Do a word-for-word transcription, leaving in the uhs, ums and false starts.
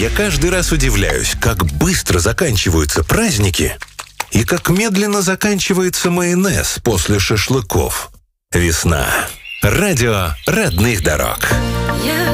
Я каждый раз удивляюсь, как быстро заканчиваются праздники и как медленно заканчивается майонез после шашлыков. Весна. Радио родных дорог.